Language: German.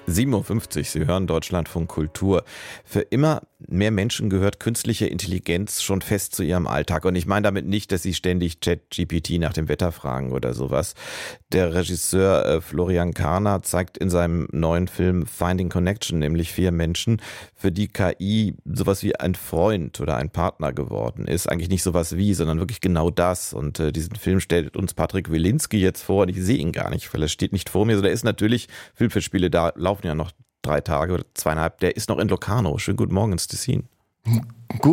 7:50 Uhr, Sie hören Deutschlandfunk Kultur. Für immer mehr Menschen gehört künstliche Intelligenz schon fest zu ihrem Alltag. Und ich meine damit nicht, dass sie ständig ChatGPT nach dem Wetter fragen oder sowas. Der Regisseur Florian Karner zeigt in seinem neuen Film Finding Connection nämlich 4 Menschen, für die KI sowas wie ein Freund oder ein Partner geworden ist. Eigentlich nicht sowas wie, sondern wirklich genau das. Und diesen Film stellt uns Patrick Wilinski jetzt vor. Und ich sehe ihn gar nicht, weil er steht nicht vor mir. So, der ist natürlich, Filmfestspiele, da laufen ja noch 3 Tage oder 2,5. Der ist noch in Locarno. Schönen guten Morgen ins Tessin.